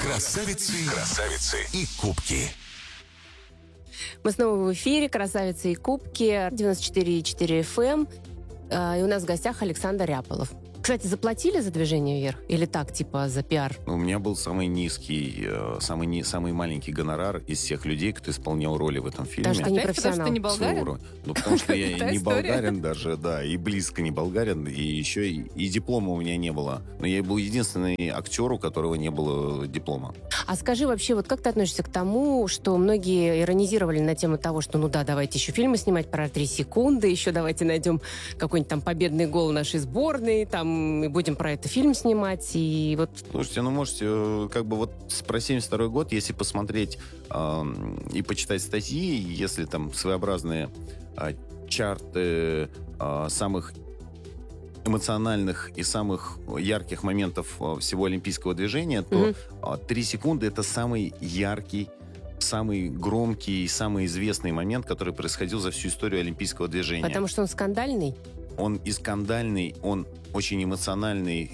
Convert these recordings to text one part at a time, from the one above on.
Красавицы и кубки. Мы снова в эфире «Красавицы и кубки», 94,4 FM. И у нас в гостях Александр Ряполов. Кстати, заплатили за «Движение вверх»? Или так, типа, за пиар? У меня был самый низкий, самый маленький гонорар из всех людей, кто исполнял роли в этом фильме. Потому что ты не профессионал. Потому что ты не болгарин? Ну, потому что я не история? болгарин даже, да, и близко не болгарин, и еще и диплома у меня не было. Но я был единственный актер, у которого не было диплома. А скажи вообще, вот как ты относишься к тому, что многие иронизировали на тему того, что, ну да, давайте еще фильмы снимать про 3 секунды, еще давайте найдем какой-нибудь там победный гол нашей сборной, там, и будем про это фильм снимать, и вот... Слушайте, ну можете, как бы вот про 72-й год, если посмотреть и почитать статьи, если там своеобразные чарты самых эмоциональных и самых ярких моментов всего олимпийского движения, то 3 секунды — это самый яркий, самый громкий, самый известный момент, который происходил за всю историю олимпийского движения. Потому что он скандальный? Он и скандальный, он очень эмоциональный.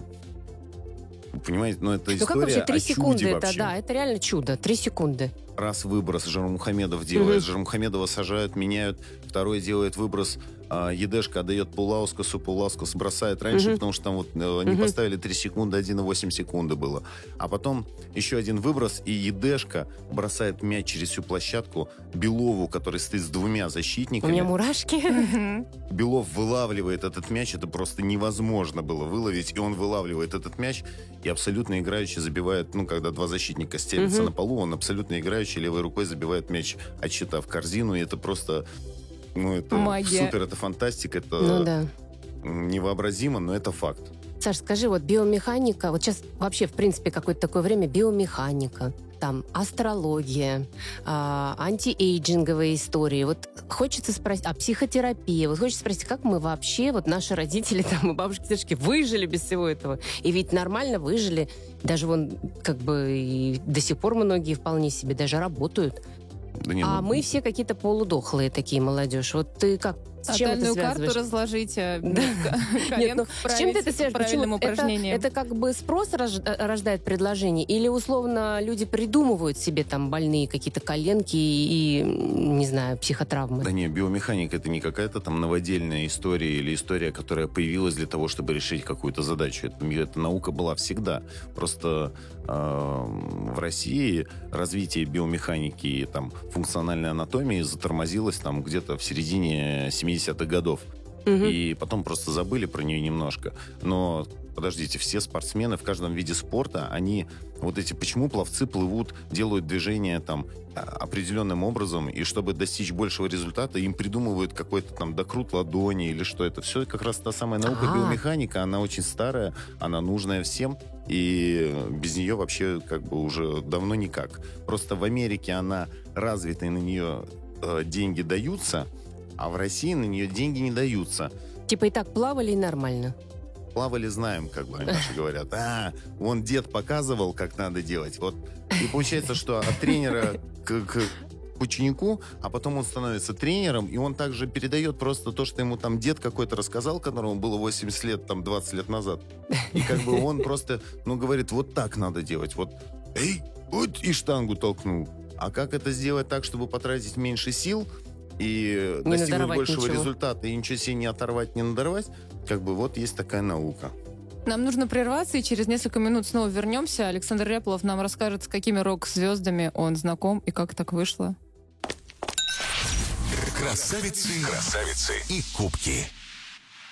Понимаете, но это история как вообще 3 о секунды чуде это, вообще. да, это реально чудо. 3 секунды. Раз выброс Журмухамедов делает, Журмухамедова сажают, меняют, второй делает выброс, Едешка отдает Пулаускасу, Пулаускас бросает раньше, потому что там вот не поставили 3 секунды, 1,8 секунды было. А потом еще один выброс, и Едешка бросает мяч через всю площадку Белову, который стоит с 2 защитниками. У меня мурашки. Белов вылавливает этот мяч, это просто невозможно было выловить, и он вылавливает этот мяч, и абсолютно играючи забивает, ну, когда 2 защитника стелятся на полу, он абсолютно играючи левой рукой забивает мяч от щита в корзину, и это просто, ну, это магия. Супер, это фантастика, это Ну да. невообразимо, но это факт. Саш, скажи, вот биомеханика, вот сейчас вообще, в принципе, какое-то такое время, биомеханика, там, астрология, антиэйджинговые истории. Вот хочется спросить, психотерапия. Вот хочется спросить, как мы вообще, вот наши родители, там, и бабушки, дедушки выжили без всего этого? И ведь нормально выжили. Даже вон, как бы, и до сих пор многие вполне себе даже работают. Да не, А мы все какие-то полудохлые такие, молодежь. Вот ты как, с чем это Тотальную связываешь? карту разложите, Нет, ну, с чем ты это связываешь? правильным упражнением. Это как бы спрос рождает предложение? Или, условно, люди придумывают себе там больные какие-то коленки и, не знаю, психотравмы? Да не, биомеханика — это не какая-то там новодельная история или история, которая появилась для того, чтобы решить какую-то задачу. Эта наука была всегда. Просто в России развитие биомеханики и там функциональной анатомии затормозилось там где-то в середине 70-х годов. И потом просто забыли про нее немножко. Но, подождите, все спортсмены в каждом виде спорта, они вот эти, почему пловцы плывут, делают движения там определенным образом, и чтобы достичь большего результата, им придумывают какой-то там докрут ладони или что это. Все как раз та самая наука биомеханика, она очень старая, она нужная всем, и без нее вообще как бы уже давно никак. Просто в Америке она развита, и на нее деньги даются, а в России на нее деньги не даются. Типа и так плавали, и нормально. Плавали, знаем, как бы наши говорят. Вон дед показывал, как надо делать. Вот. И получается, что от тренера к ученику, а потом он становится тренером, и он также передает просто то, что ему там дед какой-то рассказал, которому было 80 лет, там, 20 лет назад. И как бы он просто, говорит, вот так надо делать. Вот, вот, и штангу толкнул. А как это сделать так, чтобы потратить меньше сил и Не достигнуть большего ничего. результата, и ничего себе не оторвать, не надорвать, как бы вот есть такая наука. Нам нужно прерваться, и через несколько минут снова вернемся. Александр Ряполов нам расскажет, с какими рок-звездами он знаком и как так вышло. Красавицы и кубки.